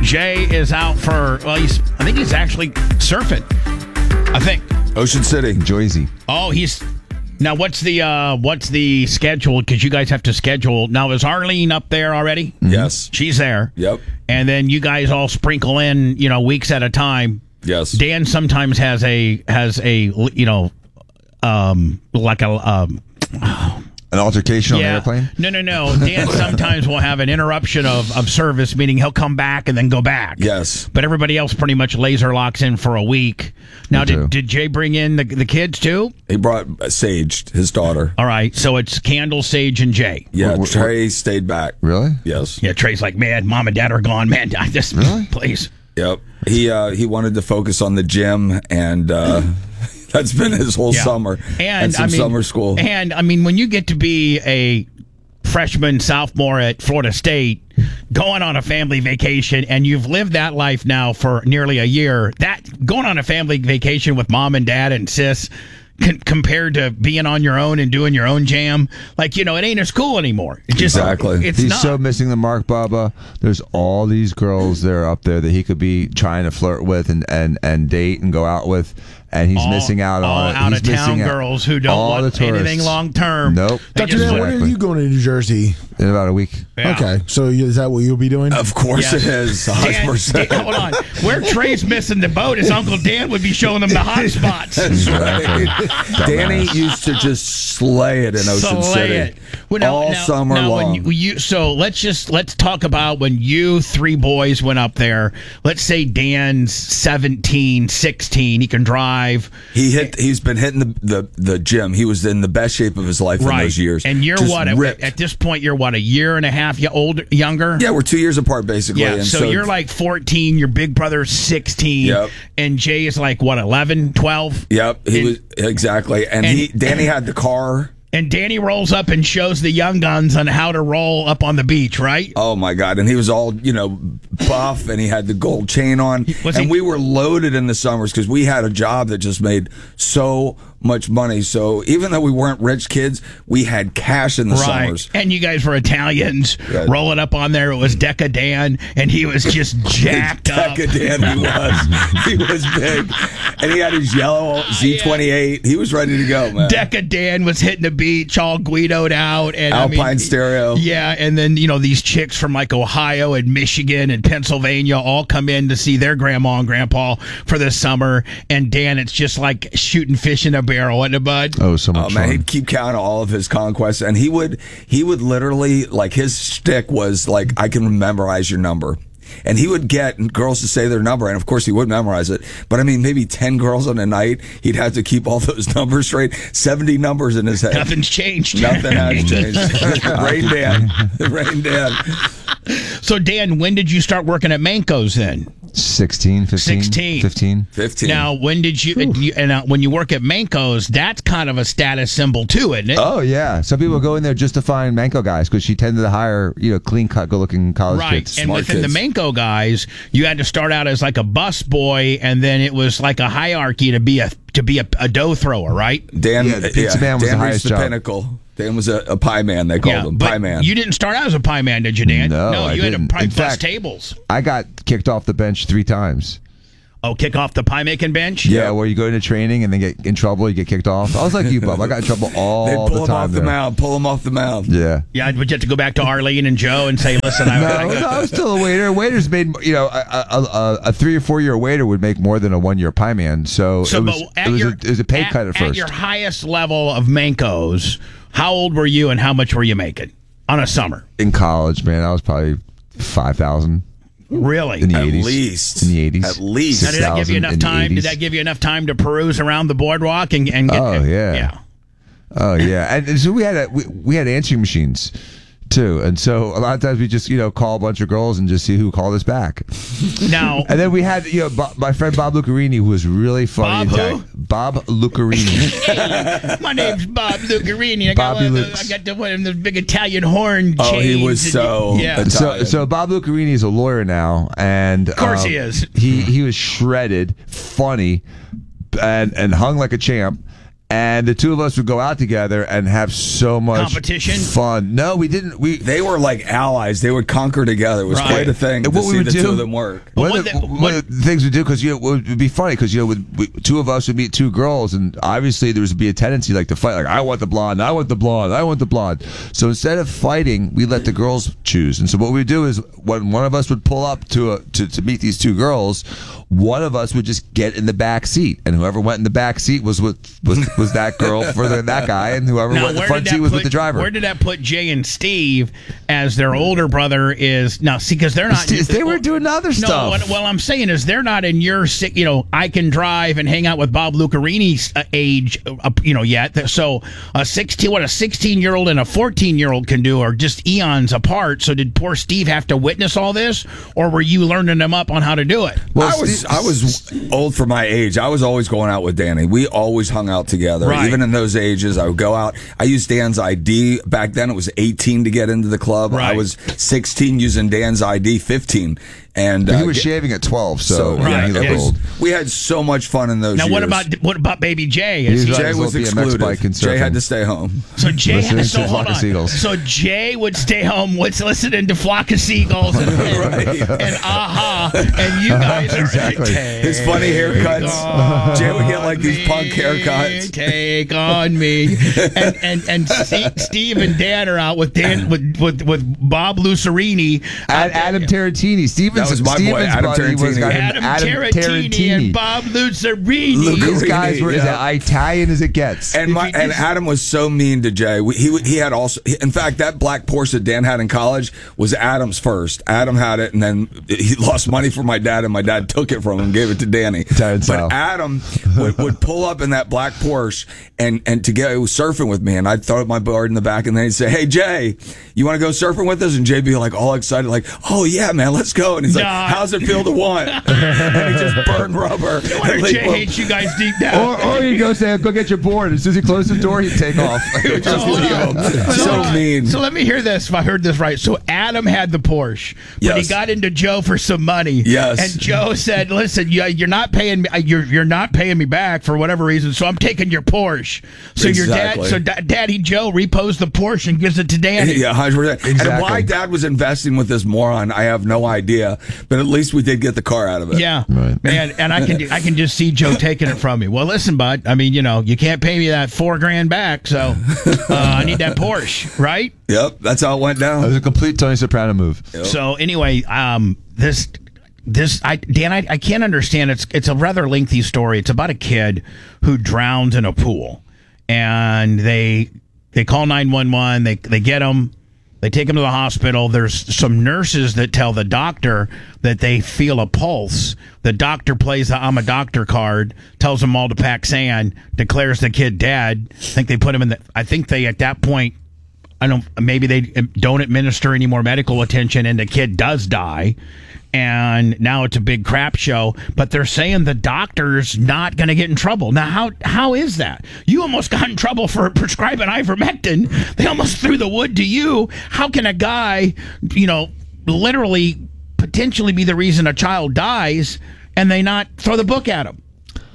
Jay is out for, I think he's actually surfing. I think. Ocean City. Joyzy. Oh, now what's the schedule? Because you guys have to schedule. Now, is Arlene up there already? Yes. She's there. Yep. And then you guys all sprinkle in, weeks at a time. Yes. Dan sometimes has a like a An altercation on the airplane? No. Dan sometimes will have an interruption of service, meaning he'll come back and then go back. Yes. But everybody else pretty much laser locks in for a week. Now, did Jay bring in the kids too? He brought Sage, his daughter. All right, so it's Candle, Sage, and Jay. Yeah, Trey stayed back. Really? Yes. Yeah, Trey's like, man, Mom and Dad are gone. Man, Really? Please. Yep. He wanted to focus on the gym, and that's been his whole summer. And some summer school. And, when you get to be a freshman, sophomore at Florida State, going on a family vacation, and you've lived that life now for nearly a year, going on a family vacation with Mom and Dad and sis, compared to being on your own and doing your own jam, it ain't as cool anymore. Exactly. He's so missing the mark, Bubba. There's all these girls that are up there that he could be trying to flirt with and date and go out with, and he's missing out on it. Out of town girls who don't want anything long term. Nope. Dr. Dan, when are you going to New Jersey? In about a week. Yeah. Okay, so is that what you'll be doing? Of course it is. 100%. Dan, hold on. Where Trey's missing the boat is Uncle Dan would be showing them the hot spots. That's right. Danny used to just slay it in Ocean City. All summer long. So let's talk about when you three boys went up there. Let's say Dan's 17, 16. He can drive. He's been hitting the gym. He was in the best shape of his life in those years. And you're just what? At this point, you're what, a year and a half younger? Yeah, we're 2 years apart, basically. Yeah, and so you're like 14, your big brother's 16, Yep. and Jay is like, what, 11, 12? Yep, he was, exactly. And Danny had the car. And Danny rolls up and shows the young guns on how to roll up on the beach, right? Oh, my God. And he was all, buff, and he had the gold chain on. We were loaded in the summers because we had a job that just made so much money. So even though we weren't rich kids, we had cash in the summers. And you guys were Italians. Right. Rolling up on there, it was Deca Dan, and he was just jacked up. Deca Dan, he was. He was big. And he had his yellow Z28. He was ready to go, man. Deca Dan was hitting the beach all Guido'd out. And Alpine stereo. Yeah, and then, these chicks from like Ohio and Michigan and Pennsylvania all come in to see their grandma and grandpa for the summer. And Dan, it's just like shooting fish in a barrel, isn't it, bud? Oh, so much fun. Man, he'd keep count of all of his conquests, and he would literally, like, his shtick was like, I can memorize your number. And he would get girls to say their number, and of course he would memorize it. But maybe 10 girls on a night, he'd have to keep all those numbers straight. 70 numbers in his head. Nothing's changed. Nothing has changed. Rain Dan. So, Dan, when did you start working at Manco's then? 16, 15. 15. Now, when did when you work at Manco's, that's kind of a status symbol too, isn't it? Oh, yeah. Some people go in there just to find Manco guys because she tended to hire, clean-cut, good-looking college kids. And Smart within kids. the Manco guys, you had to start out as like a bus boy, and then it was like a hierarchy to be a dough thrower, right? Dan, the pizza man was Dan the highest reached the job. pinnacle. Dan was a pie man, they called him. Pie man. You didn't start out as a pie man, did you, Dan? No, you I had didn't. to probably In bust fact, tables. I got kicked off the bench 3 times. Oh, kick off the pie making bench? Yeah, where you go into training and then get in trouble, you get kicked off. I was like you, Bub. I got in trouble all They'd the pull him time off the mound. Pull him off the mound. Yeah. Yeah, would you have to go back to Arlene and Joe and say, listen, I was still a waiter. Waiters made, a 3 or 4 year waiter would make more than a 1 year pie man. So it was a pay cut at first. At your highest level of Manco's, how old were you and how much were you making on a summer? In college, man, I was probably 5,000. Really? In the At 80s. least. In the 80s. At least. Now, did that give you enough time? Did that give you enough time to peruse around the boardwalk and get? Oh yeah. Yeah. Oh yeah. And so we had answering machines too, and so a lot of times we just call a bunch of girls and just see who called us back. Now, and then we had my friend Bob Lucarini, who was really funny. Bob who? Bob Lucarini. Hey, my name's Bob Lucarini. I got one of those big Italian horn chains. Oh, he was so Italian. So Bob Lucarini is a lawyer now, and of course he is. He was shredded, funny, and hung like a champ. And the two of us would go out together and have so much competition fun. No, we didn't. They were like allies. They would conquer together. It was quite a thing to see the two of them work. One of the things we do, because it would be funny, because two of us would meet two girls, and obviously there would be a tendency like to fight. Like, I want the blonde, I want the blonde, I want the blonde. So instead of fighting, we let the girls choose. And so what we do is, when one of us would pull up to meet these two girls, one of us would just get in the back seat, and whoever went in the back seat was that girl for that guy, and whoever went in the front seat was with the driver. Where did that put Jay and Steve as their older brother is now? See, because they're not. They were doing other stuff. What I'm saying is they're not in your, I can drive and hang out with Bob Lucarini's age, yet. So a 16-year-old and a 14-year-old can do are just eons apart. So did poor Steve have to witness all this, or were you learning them up on how to do it? Well, I was old for my age. I was always going out with Danny. We always hung out together. Right. Even in those ages, I would go out. I used Dan's ID. Back then, it was 18 to get into the club. Right. I was 16 using Dan's ID, 15. And he was shaving at 12, so right. he looked old. We had so much fun in those years. Now, what about baby Jay? Jay was excluded. Jay had to stay home. So Jay, Flock of Seagulls. So Jay would stay home, listening to Flock of Seagulls and Aha, and you guys exactly. His funny haircuts. Jay would get like these punk haircuts. Take on me, and Steve and Dan are out with Bob Lucarini and Adam Tarantini. Steven's my boy, Adam buddy was Adam Tarantini and Bob Lucarini. These guys were as Italian as it gets. And Adam was so mean to Jay. He had also, in fact, that black Porsche that Dan had in college was Adam's first. Adam had it, and then he lost money for my dad, and my dad took it from him and gave it to Danny. But Adam would pull up in that black Porsche and to go surfing with me, and I'd throw my board in the back, and then he'd say, "Hey Jay, you want to go surfing with us?" And Jay'd be like all excited, like, "Oh yeah, man, let's go." And he's like, "How's it feel to want?" And he just burned rubber. Jay hates you guys deep down. Or he'd go say, "Go get your board." As soon as he closed the door, he'd take off. So mean. So let me hear this. If I heard this right, so Adam had the Porsche, but he got into Joe for some money. Yes. And Joe said, "Listen, you're not paying me. You're not paying me back for whatever reason. So I'm taking your Porsche." So Daddy Joe repos the Porsche and gives it to Danny. Yeah, 100%. Exactly. And why Dad was investing with this moron, I have no idea. But at least we did get the car out of it. Yeah, right. And I can just see Joe taking it from me. Well, listen, bud. I mean, you can't pay me that $4,000 back, so I need that Porsche, right? Yep, that's how it went down. It was a complete Tony Soprano move. Yep. So anyway, Dan, I can't understand. It's a rather lengthy story. It's about a kid who drowns in a pool, and they call 911. They get him. They take him to the hospital. There's some nurses that tell the doctor that they feel a pulse. The doctor plays the "I'm a doctor" card, tells them all to pack sand, declares the kid dead. I think they at that point, maybe they don't administer any more medical attention, and the kid does die. And now it's a big crap show, but they're saying the doctor's not going to get in trouble. Now, how is that? You almost got in trouble for prescribing ivermectin. They almost threw the wood to you. How can a guy, literally potentially be the reason a child dies, and they not throw the book at him?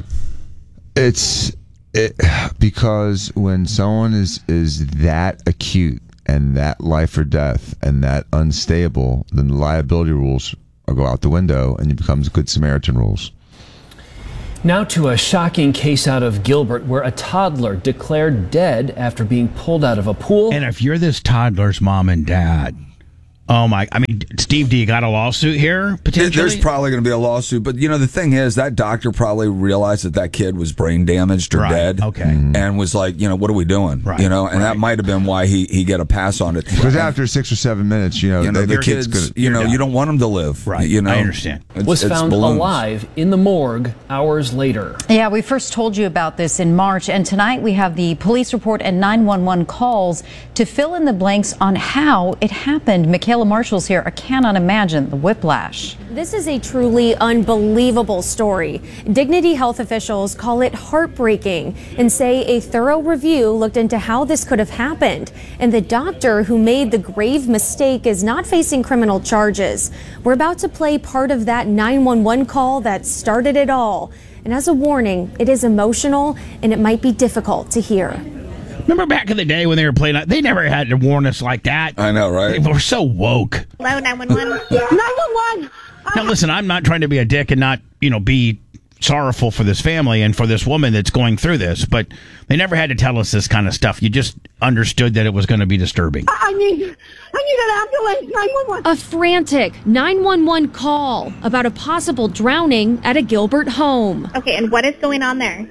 Because when someone is that acute and that life or death and that unstable, then the liability rules go out the window, and it becomes Good Samaritan rules. Now to a shocking case out of Gilbert, where a toddler declared dead after being pulled out of a pool. And if you're this toddler's mom and dad, Steve, do you got a lawsuit here, potentially? There's probably going to be a lawsuit, but the thing is, that doctor probably realized that kid was brain damaged or dead. Okay. And was like, what are we doing? Right. And that might have been why he got a pass on it. Because after 6 or 7 minutes, the kid's gonna, you don't want him to live. Right. I understand. Was found alive in the morgue hours later. Yeah, we first told you about this in March, and tonight we have the police report and 911 calls to fill in the blanks on how it happened. Michaela Marshall's here. I cannot imagine the whiplash. This is a truly unbelievable story. Dignity Health officials call it heartbreaking and say a thorough review looked into how this could have happened. And the doctor who made the grave mistake is not facing criminal charges. We're about to play part of that 911 call that started it all. And as a warning, it is emotional and it might be difficult to hear. Remember back in the day when they were playing, they never had to warn us like that. I know, right? They were so woke. Hello, 911. 911. Now, listen, I'm not trying to be a dick and not, be sorrowful for this family and for this woman that's going through this, but they never had to tell us this kind of stuff. You just understood that it was going to be disturbing. I need an ambulance. 911. A frantic 911 call about a possible drowning at a Gilbert home. Okay, and what is going on there?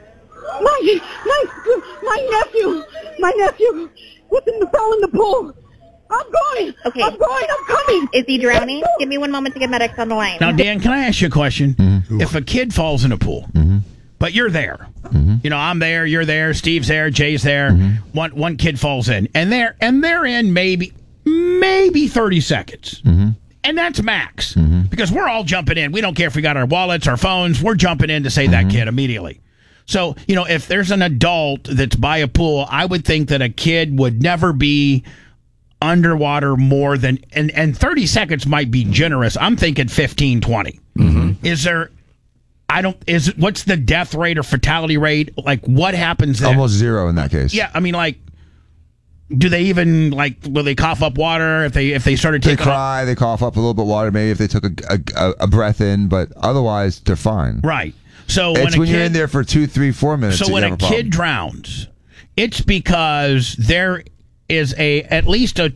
My nephew fell in the pool. I'm going. Okay. I'm coming. Is he drowning? Give me 1 moment to get medics on the line. Now, Dan, can I ask you a question? Mm-hmm. If a kid falls in a pool, but you're there, I'm there, you're there, Steve's there, Jay's there, one kid falls in, and they're in maybe 30 seconds. And that's max. Because we're all jumping in. We don't care if we got our wallets, our phones. We're jumping in to save that kid immediately. So, if there's an adult that's by a pool, I would think that a kid would never be underwater more than, and 30 seconds might be generous. I'm thinking 15, 20. What's the death rate or fatality rate? Like, what happens there? Almost zero in that case. Yeah, I mean, like, do they even, will they cough up water if they started taking... They cry, they cough up a little bit of water, maybe if they took a breath in, but otherwise, they're fine. Right. So it's when you're in there for 2, 3, 4 minutes. So when a kid drowns, it's because there is at least a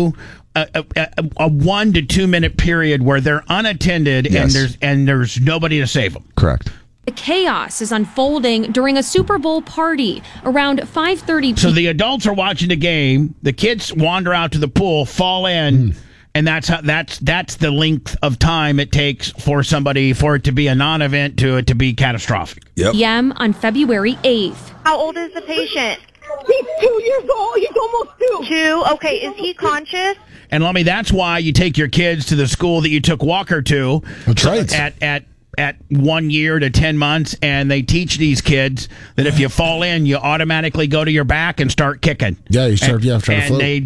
1 to 2 minute period where they're unattended, yes, and there's nobody to save them. Correct. The chaos is unfolding during a Super Bowl party around 5:30 p.m. So the adults are watching the game. The kids wander out to the pool, fall in. And that's the length of time it takes for it to be a non-event to it to be catastrophic. Yep. p.m. on February 8th. How old is the patient? He's 2 years old. He's almost 2. 2? Okay, is he conscious? And Lummy, that's why you take your kids to the school that you took Walker to. That's right. At 1 year to 10 months, and they teach these kids that if you fall in, you automatically go to your back and start kicking. Yeah, you start trying to float. And they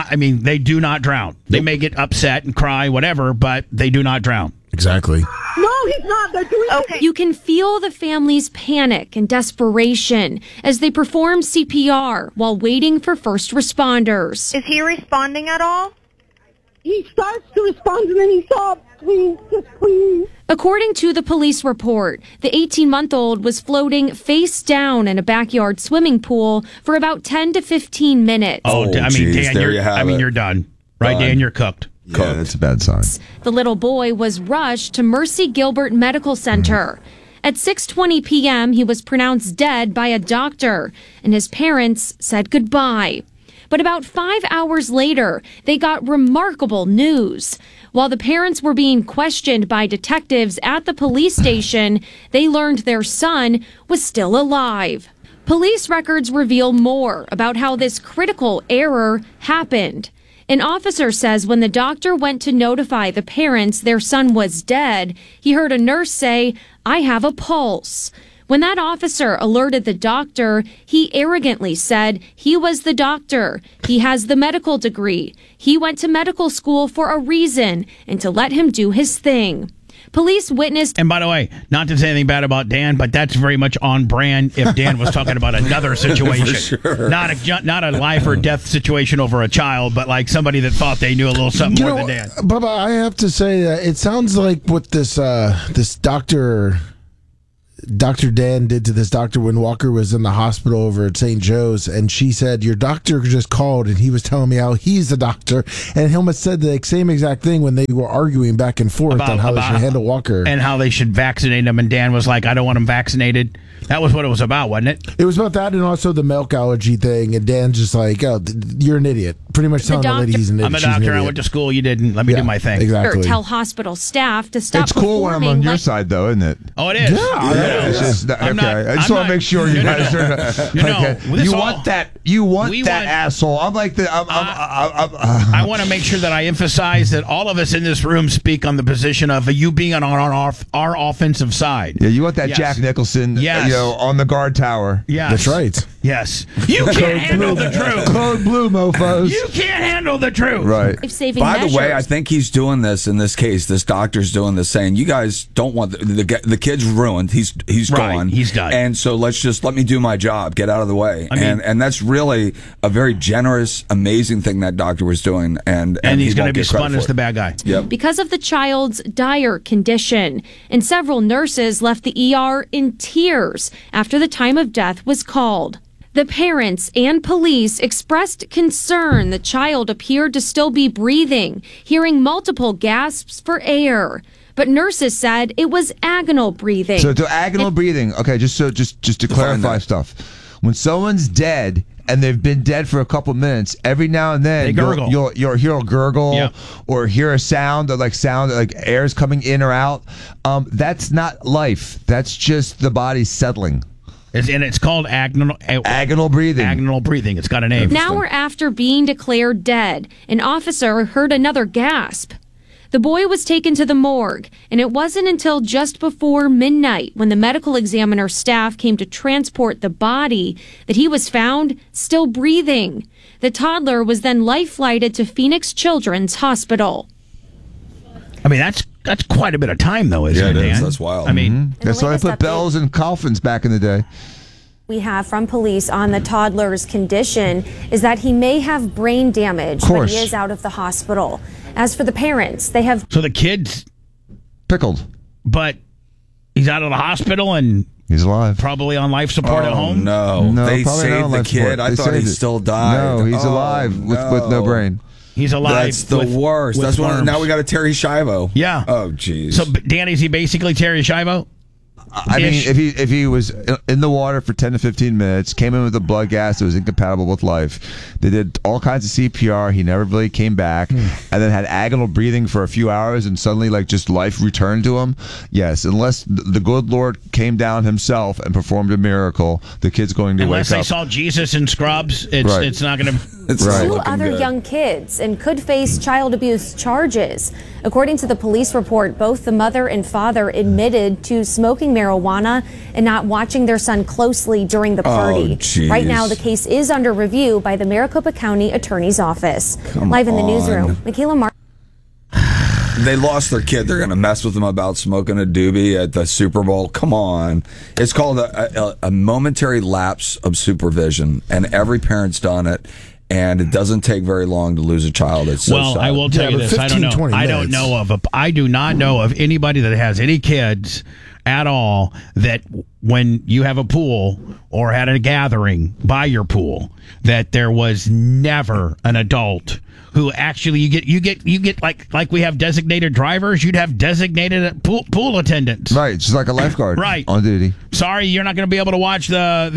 do not drown. They may get upset and cry, whatever, but they do not drown. Exactly. No, he's not. They're doing okay. You can feel the family's panic and desperation as they perform CPR while waiting for first responders. Is he responding at all? He starts to respond and then he stops. Please, just please. According to the police report, the 18-month-old was floating face down in a backyard swimming pool for about 10 to 15 minutes. Dan, you're done. Right, Dan, you're cooked. Yeah, that's a bad sign. The little boy was rushed to Mercy Gilbert Medical Center. At 6:20 p.m., he was pronounced dead by a doctor, and his parents said goodbye. But about 5 hours later, they got remarkable news. While the parents were being questioned by detectives at the police station, they learned their son was still alive. Police records reveal more about how this critical error happened. An officer says when the doctor went to notify the parents their son was dead, he heard a nurse say, "I have a pulse." When that officer alerted the doctor, he arrogantly said he was the doctor. He has the medical degree. He went to medical school for a reason and to let him do his thing. Police witnessed... And by the way, not to say anything bad about Dan, but that's very much on brand if Dan was talking about another situation. Sure. Not a life or death situation over a child, but like somebody that thought they knew a little something more than Dan. Bubba, I have to say that it sounds like what this Dr. Dan did to this doctor when Walker was in the hospital over at St. Joe's, and she said, your doctor just called and he was telling me how he's the doctor, and Helmut said the same exact thing when they were arguing back and forth on how they should handle Walker. And how they should vaccinate him, and Dan was like, I don't want him vaccinated. That was what it was about, wasn't it? It was about that and also the milk allergy thing, and Dan's just like, oh, you're an idiot. Pretty much telling the lady he's an idiot. I'm a doctor, I went to school, you didn't. Let me do my thing. Exactly. Tell hospital staff to stop. It's cool when I'm on your side, though, isn't it? Oh, it is. Yeah. It's just, okay. I just want to make sure you guys are. You want that asshole. I'm like the. I want to make sure that I emphasize that all of us in this room speak on the position of you being on our offensive side. Yeah, you want that Jack Nicholson, on the guard tower. Yeah, that's right. Yes. You can't handle the truth. Code blue, mofos. You can't handle the truth. Right. By the way, I think he's doing this in this case. This doctor's doing this, saying you guys don't want the kid's ruined. He's Right, gone. he's done. And so let me do my job. Get out of the way. And that's really a very generous, amazing thing that doctor was doing. And he's going won't to be get credit spun for as it. the bad guy. Yep. Because of the child's dire condition, and several nurses left the ER in tears after the time of death was called. The parents and police expressed concern the child appeared to still be breathing, hearing multiple gasps for air. But nurses said it was agonal breathing. So to agonal breathing, okay, just to clarify stuff. When someone's dead and they've been dead for a couple minutes, every now and then They gurgle. you'll hear a gurgle Yep. or hear a sound like air's coming in or out. That's not life. That's just the body settling. And it's called Agonal breathing. Agonal breathing. It's got a name. An hour after being declared dead, an officer heard another gasp. The boy was taken to the morgue, and it wasn't until just before midnight when the medical examiner staff came to transport the body that he was found still breathing. The toddler was then life-flighted to Phoenix Children's Hospital. I mean, that's quite a bit of time, though, isn't it, it is. Dan? That's wild. I mean, That's why I latest put bells in coffins back in the day. We have from police on the toddler's condition is that he may have brain damage, but he is out of the hospital. As for the parents, they have... So the kid's pickled, but he's out of the hospital and he's alive. Probably on life support at home. No, they probably not saved on the life kid. support. I They thought saved he it. still died. No, he's alive with no brain. He's alive. That's the with- worst. with That's one. worms. Now we got a Terry Schiavo. Yeah. Oh, jeez. So, Danny, is he basically Terry Schiavo? I mean, if he was in the water for 10 to 15 minutes, came in with a blood gas that was incompatible with life, they did all kinds of CPR. He never really came back, and then had agonal breathing for a few hours, and suddenly, just life returned to him. Yes, unless the good Lord came down himself and performed a miracle, the kid's going to Unless wake they up. saw Jesus in Scrubs, it's not going to. Two other young kids and could face child abuse charges. According to the police report, both the mother and father admitted to smoking marijuana and not watching their son closely during the party. geez. Right now, the case is under review by the Maricopa County Attorney's Office. Live in the newsroom, Michaela Martin. They lost their kid. They're going to mess with them about smoking a doobie at the Super Bowl. Come on. It's called a momentary lapse of supervision, and every parent's done it. And it doesn't take very long to lose a child. It's so sad. I will tell you this. 15, I don't know. 20 I don't minutes. know of. I do not know of anybody that has any kids at all that when you have a pool or had a gathering by your pool that there was never an adult who actually you get like we have designated drivers. You'd have designated pool attendants. Right, just like a lifeguard. Right. On duty. Sorry, you're not going to be able to watch the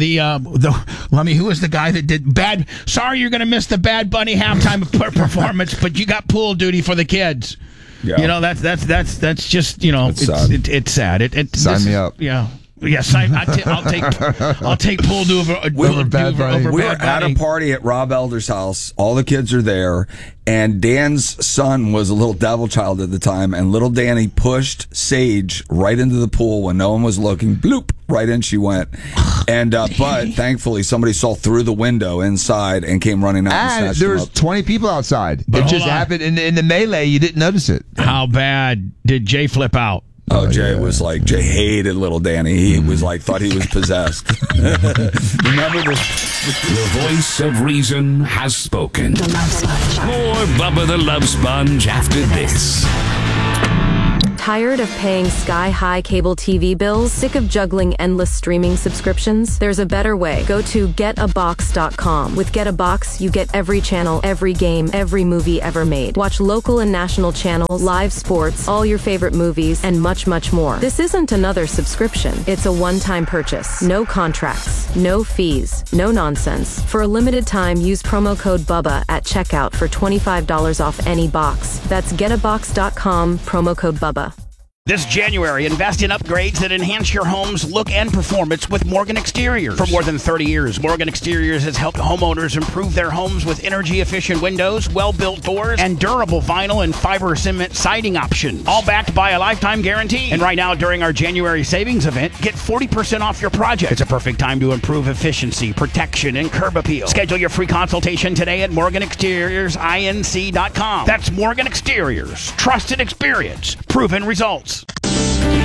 who was the guy that did bad? Sorry, you're going to miss the Bad Bunny halftime performance, but you got pool duty for the kids. Yeah. You know that's just it's sad. Sign me up. Yeah. Yes, I'll take pool duty over Bad Bunny. over We're Bad at Bunny. a party at Rob Elder's house. All the kids are there, and Dan's son was a little devil child at the time, and little Danny pushed Sage right into the pool when no one was looking. Bloop, right in she went. And but thankfully somebody saw through the window inside and came running out and And snatched there him was up. 20 people outside. But It just hold on. happened in the melee. You didn't notice it. How bad did Jay flip out? Oh, Jay was like, Jay hated little Danny. He was like, thought he was possessed. Remember this? The voice of reason has spoken. More Bubba the Love Sponge after this. Tired of paying sky-high cable TV bills? Sick of juggling endless streaming subscriptions? There's a better way. Go to getabox.com. With Get a Box, you get every channel, every game, every movie ever made. Watch local and national channels, live sports, all your favorite movies, and much, much more. This isn't another subscription. It's a one-time purchase. No contracts, no fees, no nonsense. For a limited time, use promo code BUBBA at checkout for $25 off any box. That's getabox.com, promo code BUBBA. This January, invest in upgrades that enhance your home's look and performance with Morgan Exteriors. For more than 30 years, Morgan Exteriors has helped homeowners improve their homes with energy-efficient windows, well-built doors, and durable vinyl and fiber cement siding options. All backed by a lifetime guarantee. And right now, during our January savings event, get 40% off your project. It's a perfect time to improve efficiency, protection, and curb appeal. Schedule your free consultation today at MorganExteriorsINC.com. That's Morgan Exteriors. Trusted experience. Proven results.